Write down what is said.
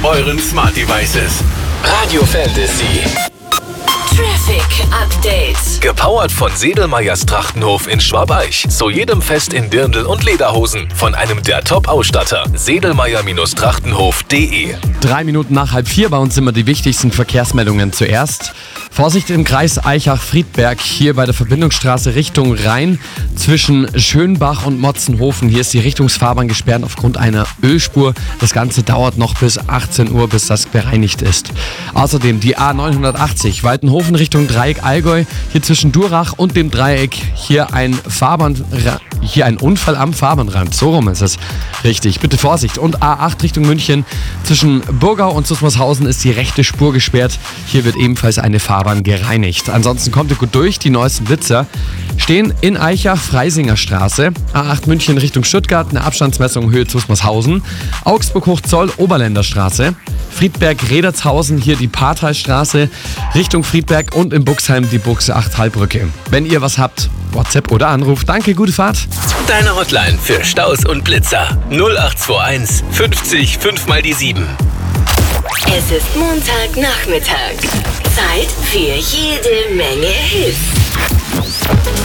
euren Smart Devices. Radio Fantasy. Traffic Update. Gepowert von Sedelmeyers Trachtenhof in Schwabeich. Zu jedem Fest in Dirndl und Lederhosen. Von einem der Top-Ausstatter. Sedelmeyer-Trachtenhof.de. 3 Minuten nach 3:30 bei uns sind immer die wichtigsten Verkehrsmeldungen zuerst. Vorsicht im Kreis Aichach-Friedberg, hier bei der Verbindungsstraße Richtung Rhein zwischen Schönbach und Motzenhofen. Hier ist die Richtungsfahrbahn gesperrt aufgrund einer Ölspur. Das Ganze dauert noch bis 18 Uhr, bis das bereinigt ist. Außerdem die A980 Waltenhofen Richtung Dreieck Allgäu. Hier zwischen Durach und dem Dreieck hier ein Unfall am Fahrbahnrand. So rum ist es richtig. Bitte Vorsicht. Und A8 Richtung München zwischen Burgau und Susmarshausen ist die rechte Spur gesperrt. Hier wird ebenfalls eine Fahrbahn gereinigt. Ansonsten kommt ihr gut durch. Die neuesten Blitzer stehen in Aichach, Freisinger Straße. A8 München Richtung Stuttgart, eine Abstandsmessung Höhe Susmarshausen. Augsburg Hochzoll, Oberländer Straße. Friedberg, Redertshausen, hier die Parteistraße Richtung Friedberg und in Buxheim die Buchse 8 Hallbrücke. Wenn ihr was habt, WhatsApp oder Anruf. Danke, gute Fahrt. Deine Hotline für Staus und Blitzer. 0821 50 5 mal die 7. Es ist Montagnachmittag. Zeit für jede Menge Hits.